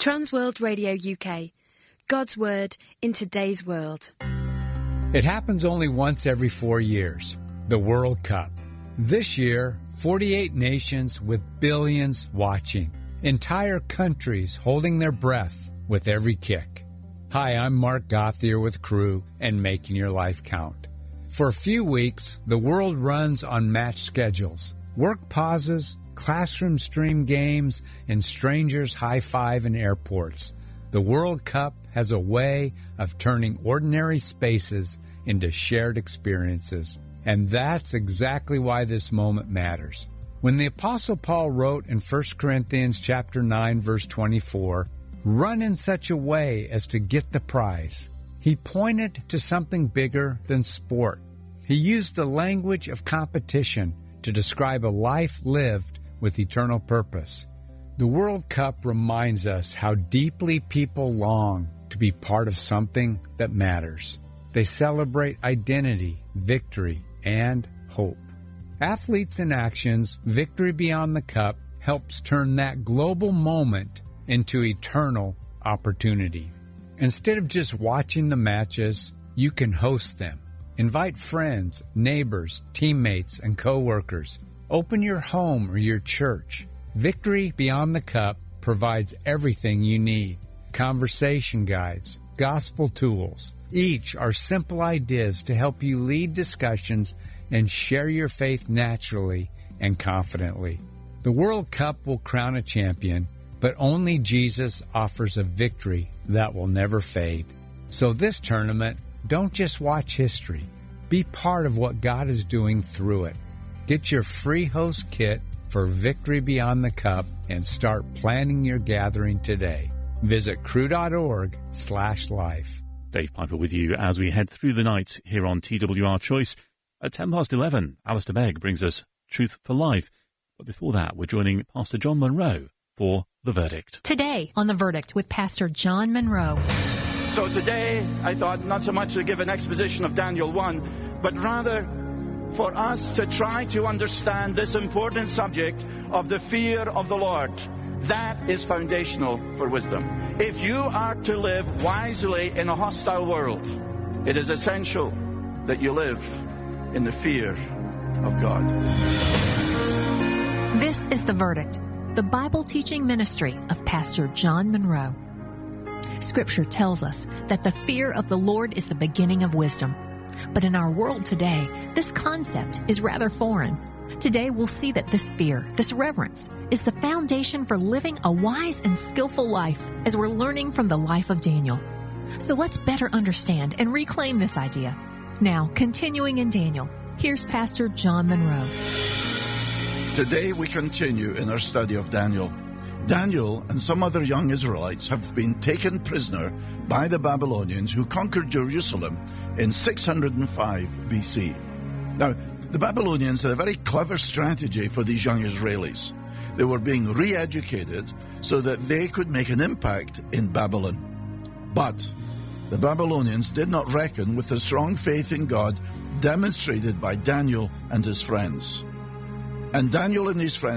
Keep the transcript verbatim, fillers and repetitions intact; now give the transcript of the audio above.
Transworld Radio U K. God's Word in today's world. It happens only once every four years. The World Cup. This year, forty-eight nations with billions watching. Entire countries holding their breath with every kick. Hi, I'm Mark Gauthier with Crew and Making Your Life Count. For a few weeks, the world runs on match schedules. Work pauses, classroom stream games, and strangers high-five in airports. The World Cup has a way of turning ordinary spaces into shared experiences. And that's exactly why this moment matters. When the Apostle Paul wrote in First Corinthians chapter nine, verse twenty-four, "Run in such a way as to get the prize," he pointed to something bigger than sport. He used the language of competition to describe a life lived with eternal purpose. The World Cup reminds us how deeply people long to be part of something that matters. They celebrate identity, victory, and hope. Athletes in Action's Victory Beyond the Cup helps turn that global moment into eternal opportunity. Instead of just watching the matches, you can host them. Invite friends, neighbors, teammates, and co-workers. Open your home or your church. Victory Beyond the Cup provides everything you need. Conversation guides, gospel tools. Each are simple ideas to help you lead discussions and share your faith naturally and confidently. The World Cup will crown a champion, but only Jesus offers a victory that will never fade. So this tournament, don't just watch history. Be part of what God is doing through it. Get your free host kit for Victory Beyond the Cup and start planning your gathering today. Visit crew.org slash life. Dave Piper with you as we head through the night here on T W R Choice. At ten past eleven, Alistair Begg brings us Truth for Life. But before that, we're joining Pastor John Munro for The Verdict. Today on The Verdict with Pastor John Munro. So today, I thought not so much to give an exposition of Daniel one, but rather for us to try to understand this important subject of the fear of the Lord. That is foundational for wisdom. If you are to live wisely in a hostile world, it is essential that you live in the fear of God. This is The Verdict, the Bible teaching ministry of Pastor John Munro. Scripture tells us that the fear of the Lord is the beginning of wisdom. But in our world today, this concept is rather foreign. Today, we'll see that this fear, this reverence, is the foundation for living a wise and skillful life as we're learning from the life of Daniel. So let's better understand and reclaim this idea. Now, continuing in Daniel, here's Pastor John Munro. Today, we continue in our study of Daniel. Daniel and some other young Israelites have been taken prisoner by the Babylonians who conquered Jerusalem in six hundred five B C. Now, the Babylonians had a very clever strategy for these young Israelis. They were being re-educated so that they could make an impact in Babylon. But the Babylonians did not reckon with the strong faith in God demonstrated by Daniel and his friends. And Daniel and his friends